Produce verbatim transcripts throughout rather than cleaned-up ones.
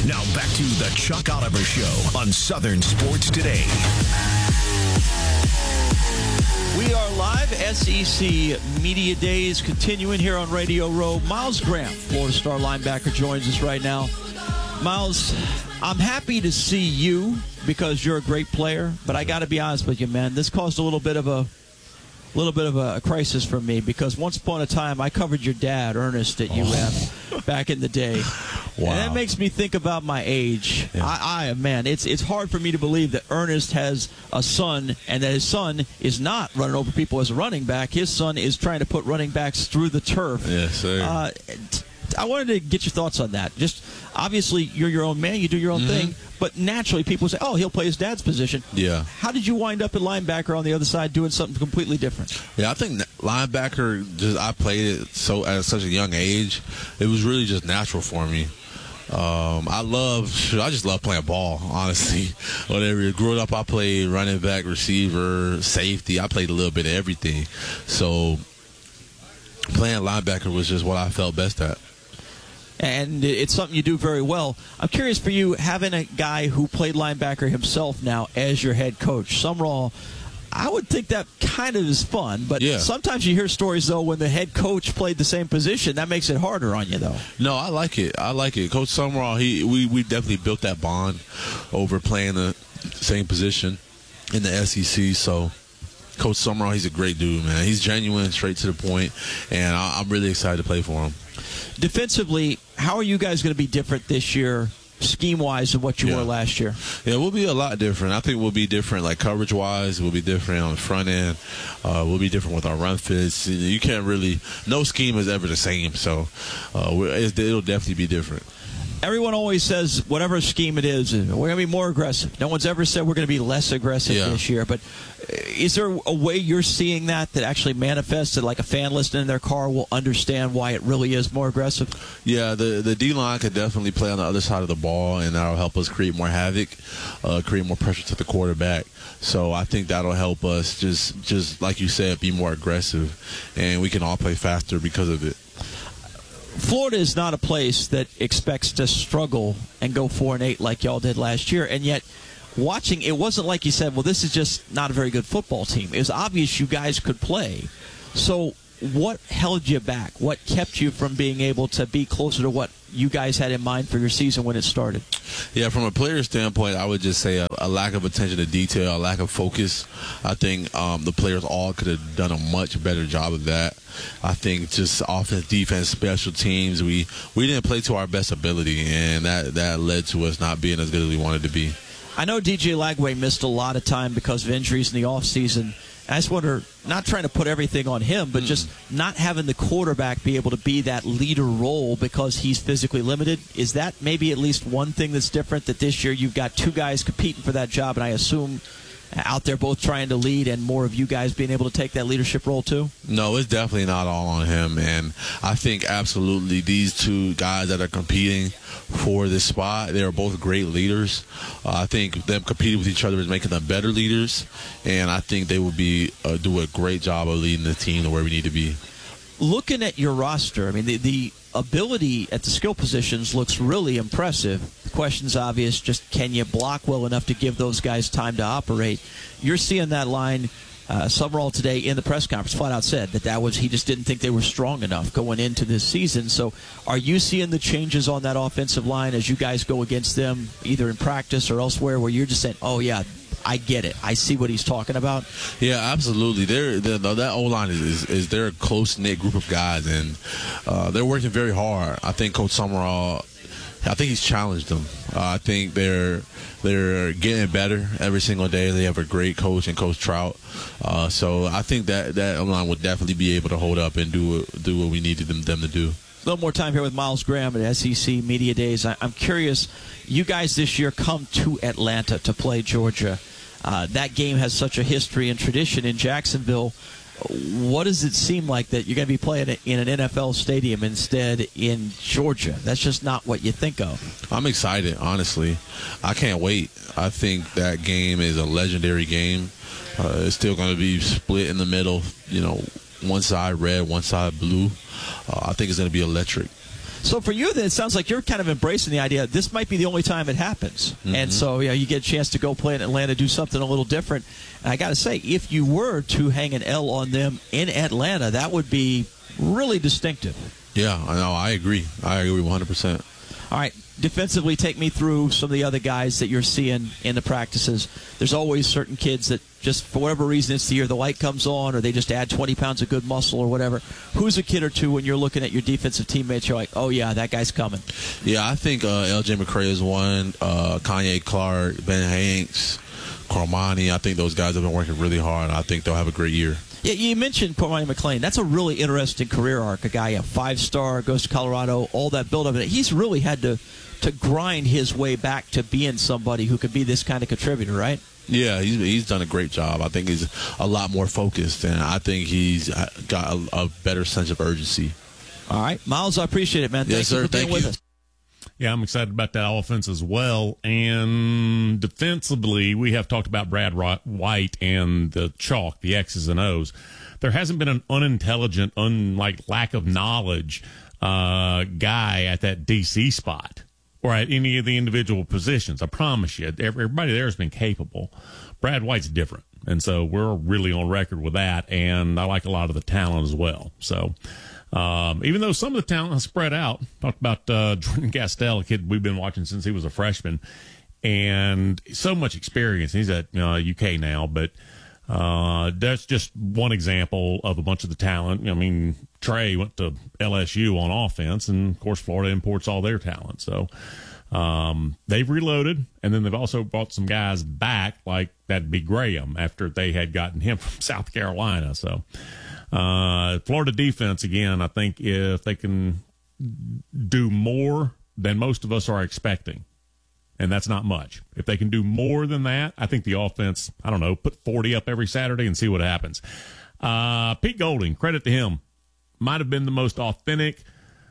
Now back to the Chuck Oliver Show on Southern Sports Today. We are live. S E C Media Days continuing here on Radio Row. Myles Graham, Florida Star linebacker, joins us right now. Myles, I'm happy to see you because you're a great player, but I got to be honest with you, man. This caused a little bit of a little bit of a crisis for me because once upon a time I covered your dad, Ernest, at U F oh. back in the day. Wow. And that makes me think about my age. Yeah. I, I, man, it's it's hard for me to believe that Ernest has a son and that his son is not running over people as a running back. His son is trying to put running backs through the turf. Yes, sir. Uh, I wanted to get your thoughts on that. Just obviously, you're your own man. You do your own mm-hmm. thing. But naturally, people say, oh, he'll play his dad's position. Yeah. How did you wind up at linebacker on the other side doing something completely different? Yeah, I think linebacker, just I played it so at such a young age. It was really just natural for me. Um, I love, I just love playing ball, honestly. Whatever. Growing up, I played running back, receiver, safety. I played a little bit of everything. So playing linebacker was just what I felt best at. And it's something you do very well. I'm curious for you, having a guy who played linebacker himself now as your head coach, Sumrall, I would think that kind of is fun, but yeah. sometimes you hear stories, though, when the head coach played the same position. That makes it harder on you, though. No, I like it. I like it. Coach Sumrall, he we, we definitely built that bond over playing the same position in the S E C, so Coach Sumrall, he's a great dude, man. He's genuine, straight to the point, and I, I'm really excited to play for him. Defensively, how are you guys going to be different this year, scheme-wise, than what you yeah. were last year? Yeah, we'll be a lot different. I think we'll be different, like coverage-wise. We'll be different on the front end. Uh, we'll be different with our run fits. You can't really – no scheme is ever the same, so uh, we're, it'll definitely be different. Everyone always says whatever scheme it is, we're going to be more aggressive. No one's ever said we're going to be less aggressive yeah. this year. But is there a way you're seeing that that actually manifests that like a fan listening in their car will understand why it really is more aggressive? Yeah, the the D-line could definitely play on the other side of the ball, and that'll help us create more havoc, uh, create more pressure to the quarterback. So I think that'll help us just, just like you said, be more aggressive, and we can all play faster because of it. Florida is not a place that expects to struggle and go four and eight like y'all did last year, and yet watching, it wasn't like you said, well, this is just not a very good football team. It was obvious you guys could play. So what held you back? What kept you from being able to be closer to what you guys had in mind for your season when it started? Yeah, from a player standpoint, I would just say a, a lack of attention to detail, a lack of focus. I think um, the players all could have done a much better job of that. I think just offense, defense, special teams, we, we didn't play to our best ability, and that, that led to us not being as good as we wanted to be. I know D J Lagway missed a lot of time because of injuries in the offseason. I just wonder, not trying to put everything on him, but mm. just not having the quarterback be able to be that leader role because he's physically limited. Is that maybe at least one thing that's different, that this year you've got two guys competing for that job, and I assume out there both trying to lead and more of you guys being able to take that leadership role too? No, it's definitely not all on him, and I think absolutely these two guys that are competing for this spot, they are both great leaders. Uh, I think them competing with each other is making them better leaders, and I think they will be uh, do a great job of leading the team to where we need to be. Looking at your roster, I mean, the, the ability at the skill positions looks really impressive. The question's obvious, just can you block well enough to give those guys time to operate? You're seeing that line. Uh, Sumrall today in the press conference flat out said that that was he just didn't think they were strong enough going into this season. So are you seeing the changes on that offensive line as you guys go against them either in practice or elsewhere where you're just saying, oh, yeah, I get it. I see what he's talking about? Yeah, absolutely. They're, they're, that O-line is, is, is they're a close-knit group of guys, and uh, they're working very hard. I think Coach Sumrall, I think he's challenged them. Uh, I think they're they're getting better every single day. They have a great coach in Coach Trout. Uh, so I think that that O-line will definitely be able to hold up and do do what we needed them, them to do. A little more time here with Myles Graham at S E C Media Days. I, I'm curious, you guys this year come to Atlanta to play Georgia. Uh, that game has such a history and tradition in Jacksonville. What does it seem like that you're going to be playing in an N F L stadium instead in Georgia? That's just not what you think of. I'm excited, honestly. I can't wait. I think that game is a legendary game. Uh, it's still going to be split in the middle, you know, one side red, one side blue. Uh, I think it's going to be electric. So for you, then, it sounds like you're kind of embracing the idea this might be the only time it happens. Mm-hmm. And so you know, you get a chance to go play in Atlanta, do something a little different. And I got to say, if you were to hang an L on them in Atlanta, that would be really distinctive. Yeah, I know. I agree. I agree one hundred percent. All right. Defensively, take me through some of the other guys that you're seeing in the practices. There's always certain kids that just, for whatever reason, it's the year the light comes on or they just add twenty pounds of good muscle or whatever. Who's a kid or two when you're looking at your defensive teammates, you're like, oh, yeah, that guy's coming? Yeah, I think uh, L J McCray is one, uh, Kanye Clark, Ben Hanks, Cormani. I think those guys have been working really hard, and I think they'll have a great year. Yeah, you mentioned Cormani McClain. That's a really interesting career arc. A guy, a five-star, goes to Colorado, all that build-up. He's really had to, to grind his way back to being somebody who could be this kind of contributor, right? Yeah, he's he's done a great job. I think he's a lot more focused, and I think he's got a, a better sense of urgency. All right. Miles, I appreciate it, man. Yes, Thank sir. you for being Thank with you. us. Yeah, I'm excited about that offense as well. And defensively, we have talked about Brad White and the chalk, the X's and O's. There hasn't been an unintelligent, unlike lack of knowledge uh, guy at that D C spot or at any of the individual positions. I promise you, everybody there has been capable. Brad White's different, and so we're really on record with that, and I like a lot of the talent as well. So um, even though some of the talent has spread out, talked about uh, Jordan Gastel, a kid we've been watching since he was a freshman, and so much experience. He's at uh, U K now, but Uh, that's just one example of a bunch of the talent. I mean, Trey went to L S U on offense, and of course, Florida imports all their talent. So um, they've reloaded, and then they've also brought some guys back, like that'd be Graham after they had gotten him from South Carolina. So uh, Florida defense, again, I think if they can do more than most of us are expecting, and that's not much. If they can do more than that, I think the offense, I don't know, put forty up every Saturday and see what happens. Uh, Pete Golding, credit to him, might have been the most authentic,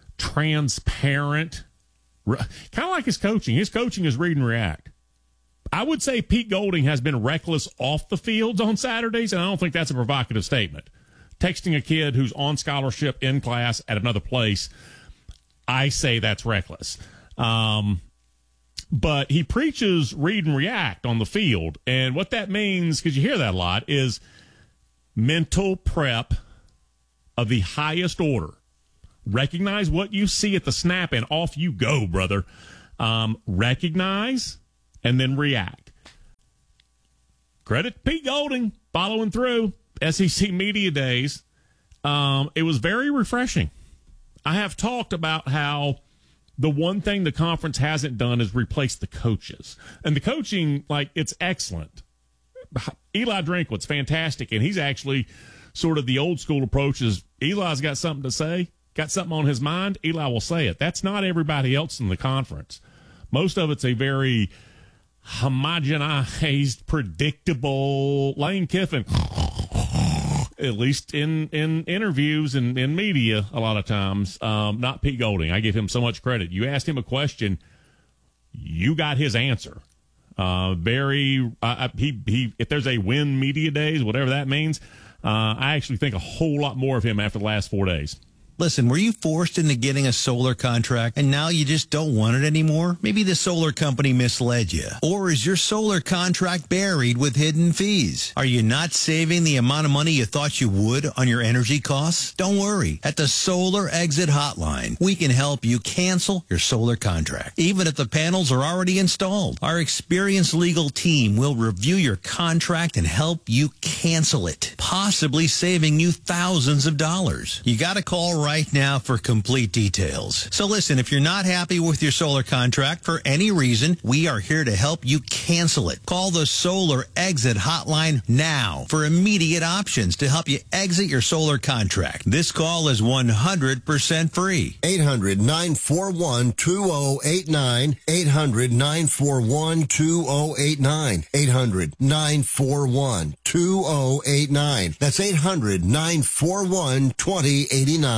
transparent, kind of like his coaching. His coaching is read and react. I would say Pete Golding has been reckless off the fields on Saturdays, and I don't think that's a provocative statement. Texting a kid who's on scholarship in class at another place, I say that's reckless. Um, But he preaches read and react on the field. And what that means, because you hear that a lot, is mental prep of the highest order. Recognize what you see at the snap and off you go, brother. Um, recognize and then react. Credit to Pete Golding following through. S E C Media Days. Um, it was very refreshing. I have talked about how the one thing the conference hasn't done is replace the coaches. And the coaching, like, it's excellent. Eli Drinkwitz, fantastic. And he's actually sort of the old school approach is Eli's got something to say, got something on his mind, Eli will say it. That's not everybody else in the conference. Most of it's a very homogenized, predictable Lane Kiffin, at least in, in interviews and in media a lot of times, um, not Pete Golding. I give him so much credit. You asked him a question, you got his answer. Uh, very, uh, he, he, if there's a win media days, whatever that means, uh, I actually think a whole lot more of him after the last four days. Listen, were you forced into getting a solar contract and now you just don't want it anymore? Maybe the solar company misled you. Or is your solar contract buried with hidden fees? Are you not saving the amount of money you thought you would on your energy costs? Don't worry. At the Solar Exit Hotline, we can help you cancel your solar contract, even if the panels are already installed. Our experienced legal team will review your contract and help you cancel it, possibly saving you thousands of dollars. You got to call right right now for complete details. So listen, if you're not happy with your solar contract for any reason, we are here to help you cancel it. Call the Solar Exit Hotline now for immediate options to help you exit your solar contract. This call is one hundred percent free. eight hundred, nine four one, two oh eight nine. eight hundred, nine four one, two oh eight nine. eight hundred, nine four one, two oh eight nine. That's eight hundred, nine four one, two oh eight nine.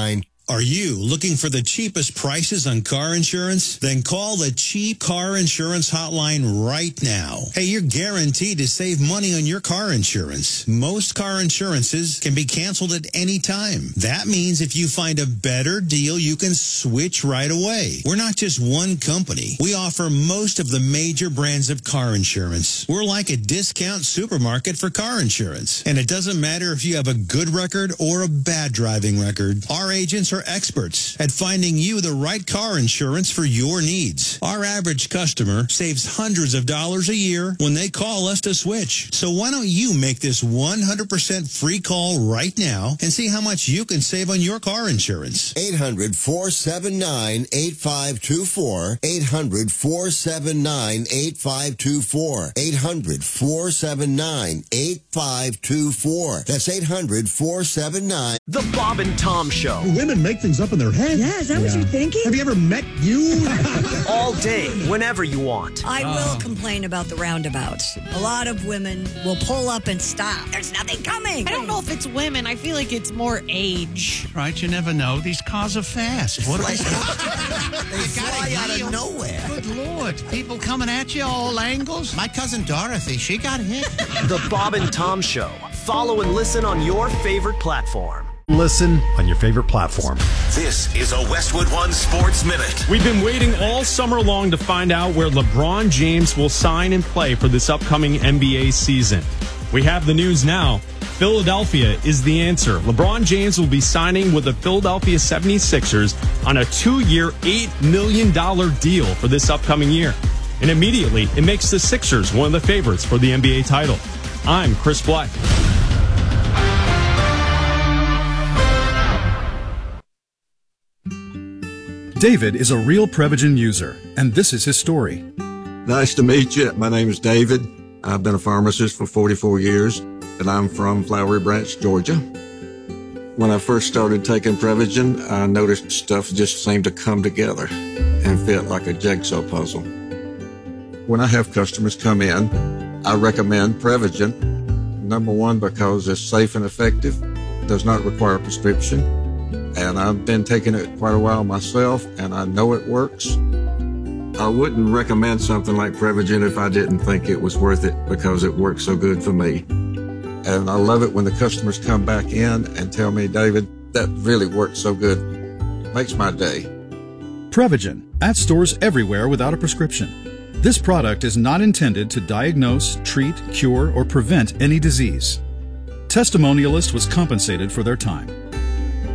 Are you looking for the cheapest prices on car insurance? Then call the Cheap Car Insurance Hotline right now. Hey, you're guaranteed to save money on your car insurance. Most car insurances can be canceled at any time. That means if you find a better deal, you can switch right away. We're not just one company. We offer most of the major brands of car insurance. We're like a discount supermarket for car insurance. And it doesn't matter if you have a good record or a bad driving record. Our agents are experts at finding you the right car insurance for your needs. Our average customer saves hundreds of dollars a year when they call us to switch. So why don't you make this one hundred percent free call right now and see how much you can save on your car insurance? eight hundred, four seven nine, eight five two four. eight hundred, four seven nine, eight five two four. eight hundred, four seven nine, eight five two four. That's eight hundred, four seven nine. The Bob and Tom Show. Women make things up in their head. Yeah, is that yeah. what you're thinking? Have you ever met you? All day, whenever you want. I will complain about the roundabouts. A lot of women will pull up and stop. There's nothing coming. I don't know if it's women. I feel like it's more age. Right, you never know. These cars are fast. What are they? They fly out of nowhere. Good Lord. People coming at you all angles. My cousin Dorothy, she got hit. The Bob and Tom Show. Follow and listen on your favorite platform. Listen on your favorite platform. This is a Westwood One Sports Minute. We've been waiting all summer long to find out where LeBron James will sign and play for this upcoming N B A season. We have the news now. Philadelphia is the answer. LeBron James will be signing with the Philadelphia seventy-sixers on a two-year, eight million dollars deal for this upcoming year. And immediately, it makes the Sixers one of the favorites for the N B A title. I'm Chris Black. David is a real Prevagen user, and this is his story. Nice to meet you. My name is David. I've been a pharmacist for forty-four years, and I'm from Flowery Branch, Georgia. When I first started taking Prevagen, I noticed stuff just seemed to come together and fit like a jigsaw puzzle. When I have customers come in, I recommend Prevagen. Number one, because it's safe and effective, does not require a prescription. And I've been taking it quite a while myself, and I know it works. I wouldn't recommend something like Prevagen if I didn't think it was worth it because it works so good for me. And I love it when the customers come back in and tell me, David, that really works so good. It makes my day. Prevagen, at stores everywhere without a prescription. This product is not intended to diagnose, treat, cure, or prevent any disease. Testimonialist was compensated for their time.